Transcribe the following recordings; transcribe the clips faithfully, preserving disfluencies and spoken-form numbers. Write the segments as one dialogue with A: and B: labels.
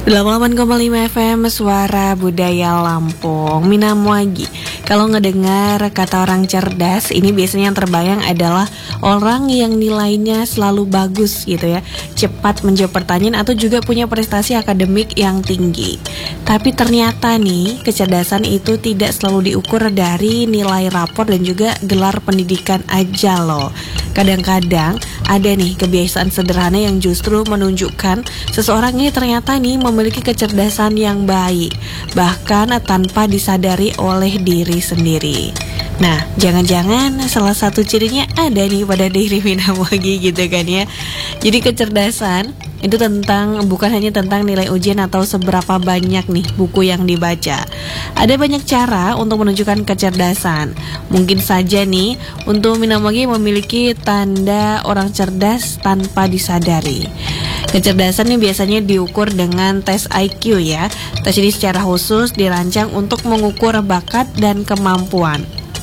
A: delapan puluh delapan koma lima F M Suara Budaya Lampung. Minamwagi. Kalau ngedengar kata orang cerdas, ini biasanya yang terbayang adalah orang yang nilainya selalu bagus gitu ya, cepat menjawab pertanyaan atau juga punya prestasi akademik yang tinggi. Tapi ternyata nih, kecerdasan itu tidak selalu diukur dari nilai rapor dan juga gelar pendidikan aja loh. Kadang-kadang ada nih kebiasaan sederhana yang justru menunjukkan seseorang ini ternyata nih memiliki kecerdasan yang baik, bahkan tanpa disadari oleh diri sendiri. Nah, jangan-jangan salah satu cirinya ada nih pada diri Minamwagi gitu kan ya. Jadi kecerdasan itu tentang bukan hanya tentang nilai ujian atau seberapa banyak nih buku yang dibaca. Ada banyak cara untuk menunjukkan kecerdasan. Mungkin saja nih untuk Minamwagi memiliki tanda orang cerdas tanpa disadari. Kecerdasan ini biasanya diukur dengan tes I Q ya. Tes ini secara khusus dirancang untuk mengukur bakat dan kemampuan.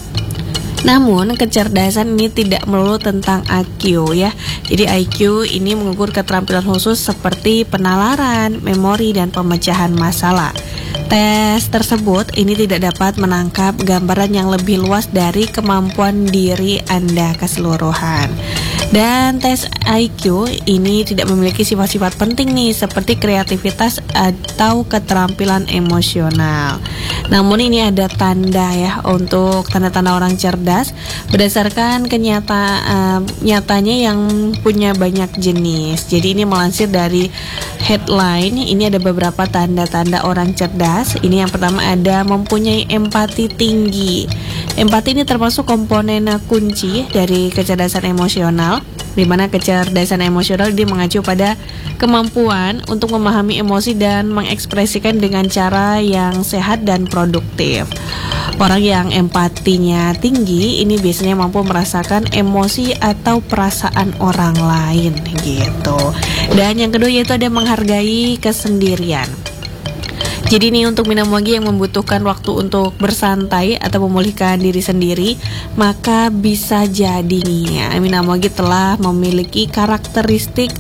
A: Namun kecerdasan ini tidak melulu tentang I Q ya. Jadi I Q ini mengukur keterampilan khusus seperti penalaran, memori, dan pemecahan masalah. Tes tersebut ini tidak dapat menangkap gambaran yang lebih luas dari kemampuan diri Anda keseluruhan. Dan tes I Q ini tidak memiliki sifat-sifat penting nih seperti kreativitas atau keterampilan emosional. Namun ini ada tanda ya untuk tanda-tanda orang cerdas berdasarkan kenyata uh, nyatanya yang punya banyak jenis. Jadi ini melansir dari headline, ini ada beberapa tanda-tanda orang cerdas. Ini yang pertama ada mempunyai empati tinggi. Empati ini termasuk komponen kunci dari kecerdasan emosional, di mana kecerdasan emosional dia mengacu pada kemampuan untuk memahami emosi dan mengekspresikan dengan cara yang sehat dan produktif. Orang yang empatinya tinggi ini biasanya mampu merasakan emosi atau perasaan orang lain gitu. Dan yang kedua yaitu ada menghargai kesendirian. Jadi nih untuk Minamwagi yang membutuhkan waktu untuk bersantai atau memulihkan diri sendiri, maka bisa jadi nih ya, Minamwagi telah memiliki karakteristik